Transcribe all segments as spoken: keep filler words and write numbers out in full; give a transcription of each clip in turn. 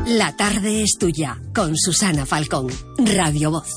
La tarde es tuya, con Susana Falcón, Radio Voz.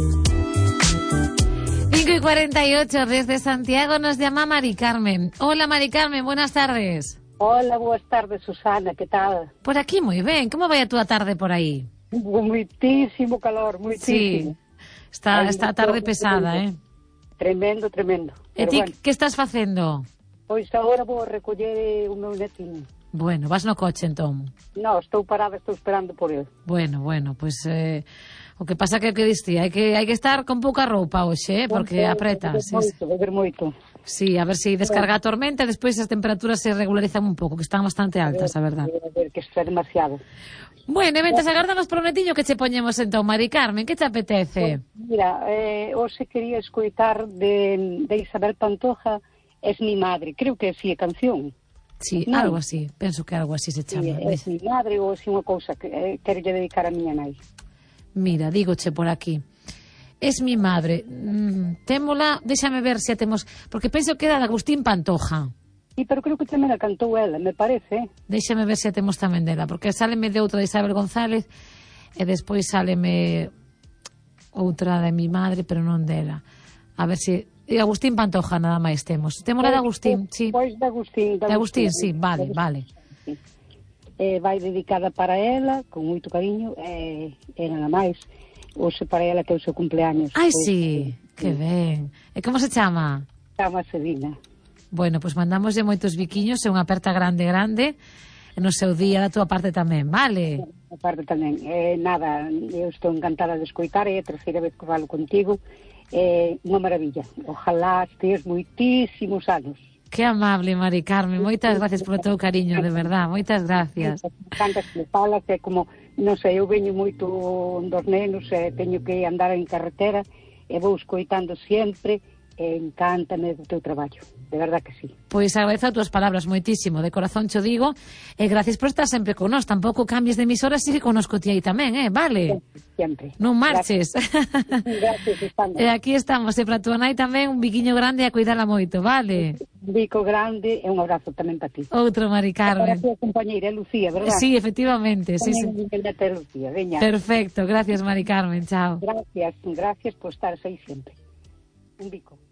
cinco y cuarenta y ocho, desde Santiago nos llama Mari Carmen. Hola Mari Carmen, buenas tardes. Hola, boas tardes, Susana, que tal? Por aquí moi ben, como vai a túa tarde por aí? Moitísimo calor, moitísimo. Sí, está, Ay, está a tarde pesada, eh? Tremendo, tremendo. E Pero ti, bueno, que estás facendo? pois agora vou recoller o meu netinho. Bueno, vas no coche entón. No, estou parada, estou esperando por ele. Bueno, bueno, pois eh, o que pasa que que diste, hai que hai que estar con pouca roupa hoxe, eh, porque apreta. Beber Sí, moito, beber moito. sí, a ver se si descarga a tormenta e despois as temperaturas se regularizan un pouco, que están bastante altas, a verdad. A ver, que isto é demasiado. Bueno, e ventas agardanos por o netiño que che poñemos entón, Mari Carmen, que te apetece? Mira, eh, hoxe quería escoitar de, de Isabel Pantoja, Es mi madre, creo que é así a canción. Sí, Non. algo así, penso que algo así se chama. Sí, es mi madre ou así unha cousa que eh, quero lle dedicar a miña nai. Mira, dígoche por aquí. Es mi madre. Mm, témola, déxame ver se a temos, porque penso que era de Agustín Pantoja. Sí, pero creo que tamén a cantou ela, me parece. Déxame ver se a temos tamén dela, porque sáleme de outra de Isabel González e despois sáleme outra de mi madre, pero non dela. A ver se... E Agustín Pantoja nada máis temos. Témola de Agustín, sí. Pois de Agustín. De Agustín, sí, vale, vale. Sí. Eh, vai dedicada para ela, con moito cariño, e eh, nada máis. Hoxe para ela que é o seu cumpleaños. Ai, Pois, sí, que ben. E como se chama? Chama Sedina. Bueno, pois pues mandamoslle moitos biquiños e unha aperta grande, grande, e no seu día da túa parte tamén, vale? A parte tamén. Eh, nada, eu estou encantada de escoitar, é a terceira vez que falo contigo. É unha maravilla. Ojalá estes moitísimos anos. Que amable, Mari Carmen. Moitas gracias polo teu cariño, de verdad. Moitas gracias. Tantas que me falas, é como, non sei, eu veño moito dos nenos, e teño que andar en carretera, e vou escoitando sempre, e encántame do teu traballo. De verdad que sí. Pois agradezo as túas palabras moitísimo, de corazón cho digo, e gracias por estar sempre con nós. Tampouco cambies de emisora, sigue connosco ti aí tamén, eh? Vale? Sempre. Non marches. Gracias, gracias estamos. E aquí estamos, e para túa nai tamén un biquiño grande e a cuidala moito, vale? Un bico grande e un abrazo tamén para ti. Outro, Mari Carmen. Para a tua compañeira, Lucía, verdad? Sí, efectivamente. Sí, sí. Tamén Lucía, veña. Perfecto, gracias, Mari Carmen, chao. Gracias, gracias por estar aí sempre. Un bico.